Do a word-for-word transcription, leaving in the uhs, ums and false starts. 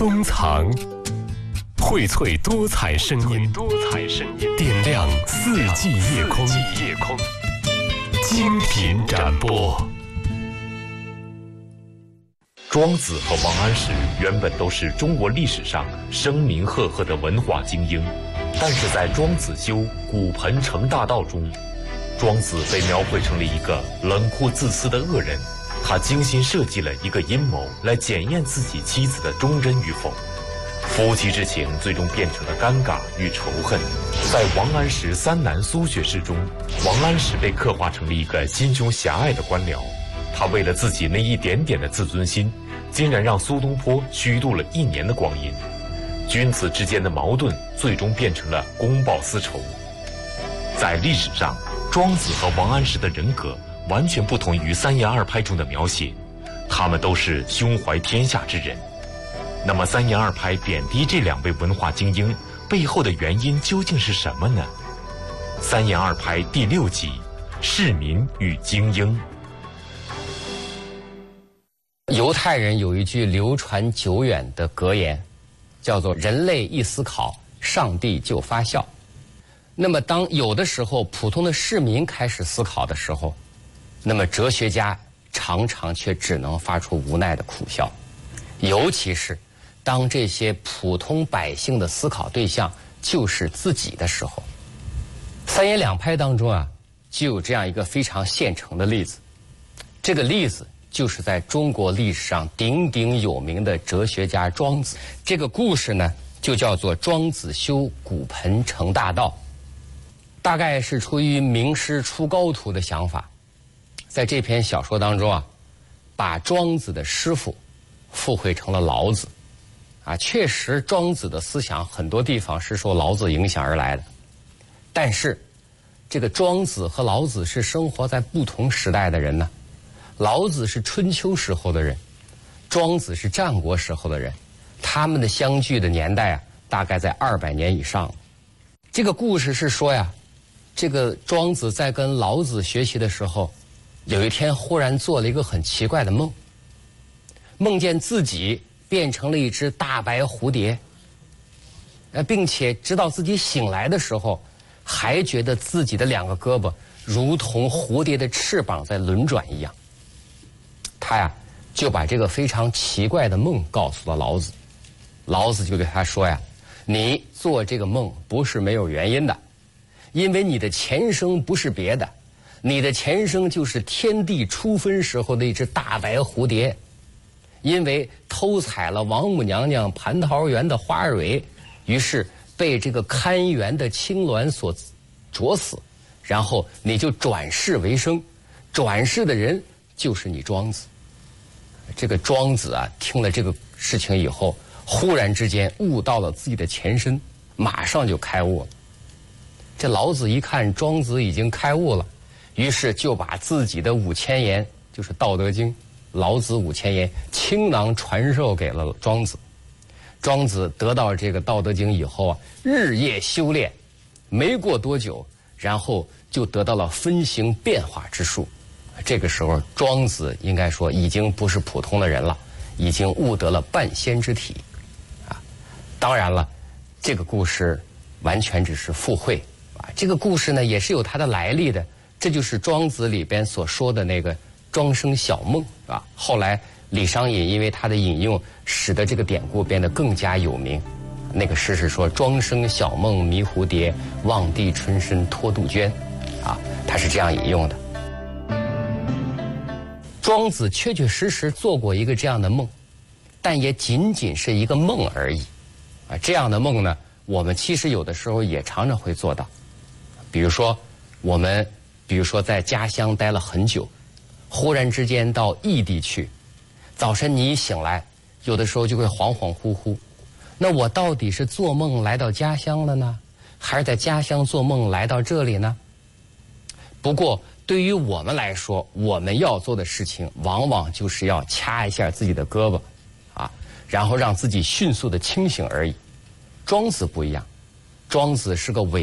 冬藏，荟萃多彩声音，多彩声音点亮四季夜空，夜空精品展播。 庄子和王安石原本都是中国历史上声名赫赫的文化精英，但是在《庄子修骨盆成大道》中，庄子被描绘成了一个冷酷自私的恶人。他精心设计了一个阴谋来检验自己妻子的忠贞与否，夫妻之情最终变成了尴尬与仇恨。在王安石三男苏学士中，王安石被刻画成了一个心胸狭隘的官僚，他为了自己那一点点的自尊心，竟然让苏东坡虚度了一年的光阴。君子之间的矛盾最终变成了公报私仇。在历史上，庄子和王安石的人格完全不同于三言二拍中的描写，他们都是胸怀天下之人。那么三言二拍贬低这两位文化精英背后的原因究竟是什么呢？三言二拍第六集，市民与精英。 犹太人有一句流传久远的格言，叫做人类一思考，上帝就发笑。那么当有的时候普通的市民开始思考的时候，那么哲学家常常却只能发出无奈的苦笑。尤其是当这些普通百姓的思考对象就是自己的时候。三言两拍当中啊，就有这样一个非常现成的例子。这个例子就是在中国历史上鼎鼎有名的哲学家庄子。这个故事呢，就叫做庄子修骨盆成大道。大概是出于名师出高徒的想法，在这篇小说当中啊，把庄子的师傅附会成了老子。啊，确实庄子的思想很多地方是受老子影响而来的，但是这个庄子和老子是生活在不同时代的人呢。老子是春秋时候的人，庄子是战国时候的人，他们的相距的年代啊，大概在二百年以上。这个故事是说呀，这个庄子在跟老子学习的时候，有一天忽然做了一个很奇怪的梦，梦见自己变成了一只大白蝴蝶，呃，并且直到自己醒来的时候，还觉得自己的两个胳膊如同蝴蝶的翅膀在轮转一样。他呀，就把这个非常奇怪的梦告诉了老子。老子就对他说呀，你做这个梦不是没有原因的，因为你的前生不是别的，你的前生就是天地初分时候的一只大白蝴蝶，因为偷采了王母娘娘蟠桃园的花蕊，于是被这个看园的青鸾所啄死，然后你就转世为生，转世的人就是你庄子。这个庄子啊，听了这个事情以后，忽然之间悟到了自己的前身，马上就开悟了。这老子一看庄子已经开悟了，于是就把自己的五千言，就是《道德经》，老子五千言倾囊传授给了庄子。庄子得到这个《道德经》以后啊，日夜修炼，没过多久，然后就得到了分形变化之术。这个时候，庄子应该说已经不是普通的人了，已经悟得了半仙之体，啊，当然了，这个故事完全只是附会，啊，这个故事呢也是有它的来历的，这就是庄子里边所说的那个庄生晓梦，啊，后来李商隐因为他的引用，使得这个典故变得更加有名。那个诗是说庄生晓梦迷蝴蝶，望帝春深托杜鹃，啊，他是这样引用的。庄子确确实实做过一个这样的梦，但也仅仅是一个梦而已。啊，这样的梦呢，我们其实有的时候也常常会做到。比如说，我们比如说在家乡待了很久，忽然之间到异地去，早晨你一醒来，有的时候就会恍恍惚惚。那我到底是做梦来到家乡了呢，还是在家乡做梦来到这里呢？不过对于我们来说，我们要做的事情往往就是要掐一下自己的胳膊，啊，然后让自己迅速的清醒而已。庄子不一样，庄子是个伟